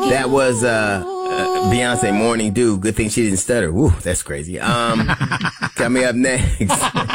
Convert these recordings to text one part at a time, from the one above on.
That was Beyonce, Morning Dew. Good thing she didn't stutter. Woo, that's crazy. Coming up next.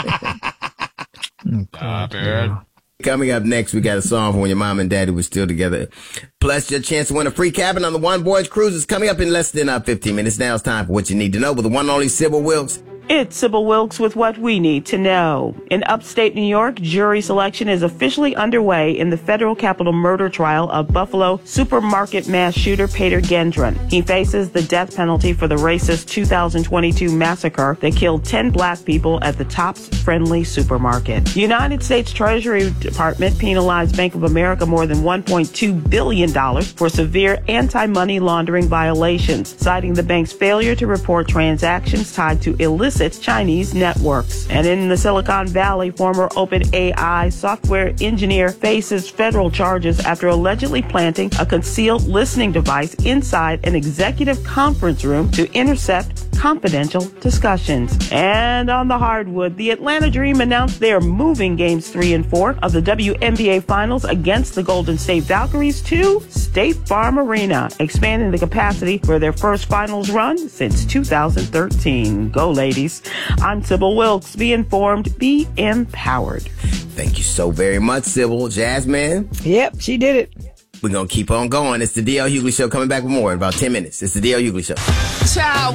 Coming up next, we got a song from when your mom and daddy were still together. Plus, your chance to win a free cabin on the One Boys Cruise is coming up in less than 15 minutes. Now it's time for what you need to know with the one and only Sybil Wilkes. It's Sybil Wilkes with what we need to know. In upstate New York, jury selection is officially underway in the federal capital murder trial of Buffalo supermarket mass shooter Peter Gendron. He faces the death penalty for the racist 2022 massacre that killed 10 black people at the Tops Friendly supermarket. The United States Treasury Department penalized Bank of America more than $1.2 billion for severe anti-money laundering violations, citing the bank's failure to report transactions tied to illicit Chinese networks. And in the Silicon Valley, former OpenAI software engineer faces federal charges after allegedly planting a concealed listening device inside an executive conference room to intercept confidential discussions. And on the hardwood, the Atlanta Dream announced they are moving games 3 and 4 of the WNBA Finals against the Golden State Valkyries to State Farm Arena, expanding the capacity for their first finals run since 2013. Go, ladies. I'm Sybil Wilkes. Be informed, be empowered. Thank you so very much, Sybil. Jasmine? Yep, she did it. We're going to keep on going. It's the D.L. Hughley Show, coming back with more in about 10 minutes. It's the D.L. Hughley Show. Ciao.